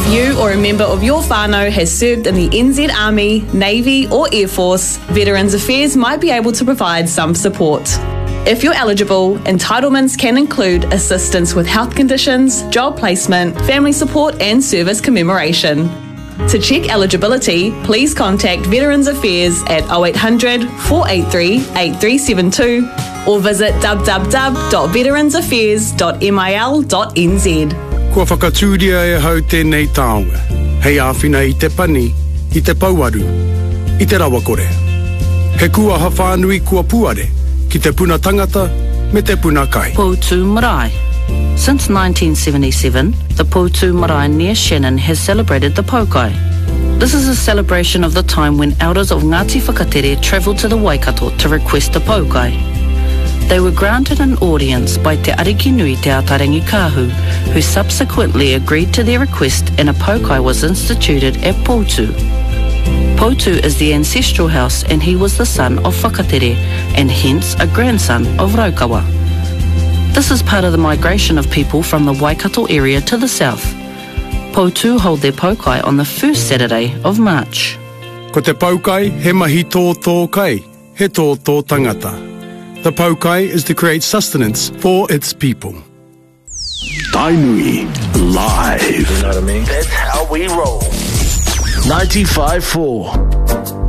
If you or a member of your whānau has served in the NZ Army, Navy or Air Force, Veterans Affairs might be able to provide some support. If you're eligible, entitlements can include assistance with health conditions, job placement, family support and service commemoration. To check eligibility, please contact Veterans Affairs at 0800 483 8372 or visit www.veteransaffairs.mil.nz. Kua whakatūria e hau tēnei tāonga. Hei āwhina i te pani, i te pauaru, i te rawakore. He kua hawhanui kua puare, ki te puna tangata, me te puna kai. Poutu Marae. Since 1977, the Poutu Marae near Shannon has celebrated the Paukai. This is a celebration of the time when elders of Ngāti Whakatere travelled to the Waikato to request a Paukai. They were granted an audience by Te Ariki Nui Te Atarangi Kāhu, who subsequently agreed to their request and a Paukai was instituted at Poutu. Poutu is the ancestral house and he was the son of Whakatere and hence a grandson of Raukawa. This is part of the migration of people from the Waikato area to the south. Poutu hold their Paukai on the first Saturday of March. Ko te Paukai, he mahi tō kai, he tō tangata. The Paukai is to create sustenance for its people. Tainui, live. You know what I mean? That's how we roll. 95.4.